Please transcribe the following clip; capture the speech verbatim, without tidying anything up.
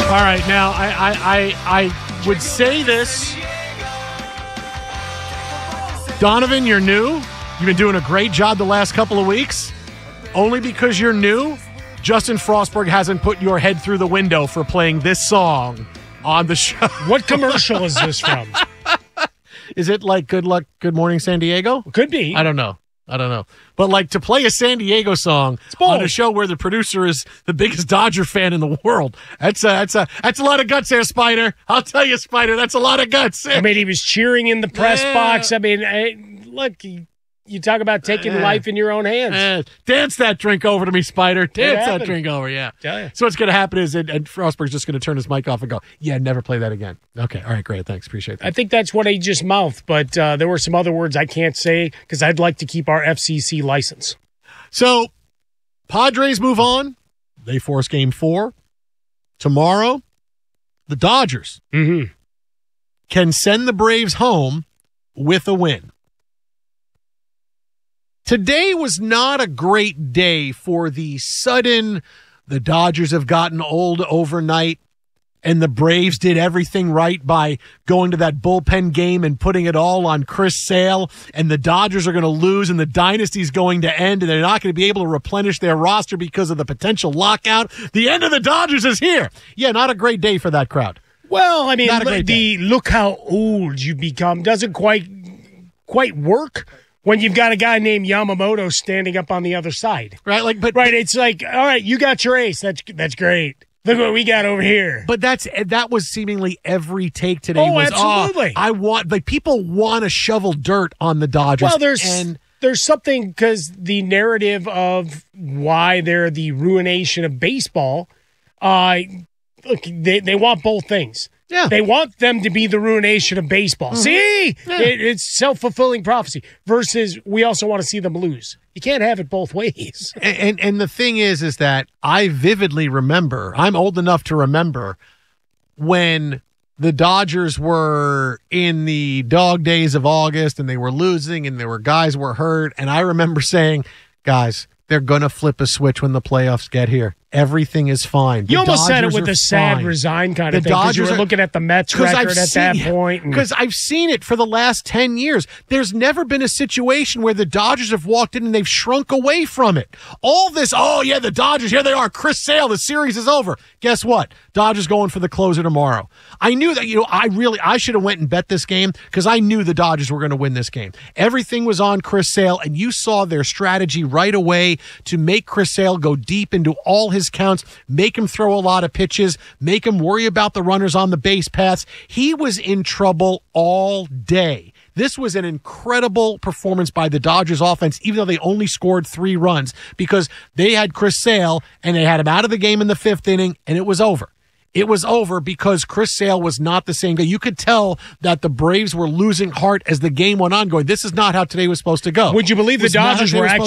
All right, now I, I, I, I would say this. Donovan, you're new. You've been doing a great job the last couple of weeks. Only because you're new, Justin Frostberg hasn't put your head through the window for playing this song on the show. What commercial is this from? Is it like Good Luck, Good Morning, San Diego? Could be. I don't know. I don't know. But like to play a San Diego song on a show where the producer is the biggest Dodger fan in the world. That's a, that's a, that's a lot of guts there, Spider. I'll tell you, Spider, that's a lot of guts. I mean, he was cheering in the press yeah. box. I mean, I, look, you, you talk about taking uh, life in your own hands. Uh, dance that drink over to me, Spider. Dance that drink over, yeah. yeah. So what's going to happen is, and, and Frostberg's just going to turn his mic off and go, yeah, never play that again. Okay, all right, great, thanks, appreciate that. I think that's what he just mouthed, but uh, there were some other words I can't say because I'd like to keep our F C C license. So, Padres move on. They force game four. Tomorrow, the Dodgers mm-hmm. can send the Braves home with a win. Today was not a great day for the sudden, the Dodgers have gotten old overnight, and the Braves did everything right by going to that bullpen game and putting it all on Chris Sale, and the Dodgers are going to lose, and the dynasty's going to end, and they're not going to be able to replenish their roster because of the potential lockout. The end of the Dodgers is here. Yeah, not a great day for that crowd. Well, I mean, the look how old you become doesn't quite quite work when you've got a guy named Yamamoto standing up on the other side. Right, like but right, it's like, all right, you got your ace. That's that's great. Look what we got over here. But that's that was seemingly every take today. Oh, was, absolutely. Oh, I want like people want to shovel dirt on the Dodgers. Well, there's and there's something because the narrative of why they're the ruination of baseball. Uh, look, they they want both things. Yeah. They want them to be the ruination of baseball. Mm-hmm. See? Yeah. It, it's self-fulfilling prophecy versus we also want to see them lose. You can't have it both ways. And, and and the thing is, is that I vividly remember, I'm old enough to remember when the Dodgers were in the dog days of August and they were losing and there were guys were hurt. And I remember saying, guys, they're going to flip a switch when the playoffs get here. Everything is fine. The you almost Dodgers said it with a sad fine. resign kind of the thing because you Dodgers were are, looking at the Mets record I've at seen, that point. Because I've seen it for the last ten years. There's never been a situation where the Dodgers have walked in and they've shrunk away from it. All this, oh, yeah, the Dodgers, here they are. Chris Sale, the series is over. Guess what? Dodgers going for the closer tomorrow. I knew that, you know, I really, I should have went and bet this game because I knew the Dodgers were going to win this game. Everything was on Chris Sale, and you saw their strategy right away to make Chris Sale go deep into all his counts, make him throw a lot of pitches, make him worry about the runners on the base paths. He was in trouble all day. This was an incredible performance by the Dodgers offense, even though they only scored three runs because they had Chris Sale and they had him out of the game in the fifth inning, and it was over. It was over because Chris Sale was not the same guy. You could tell that the Braves were losing heart as the game went on, going, this is not how today was supposed to go. Would you believe the Dodgers were actually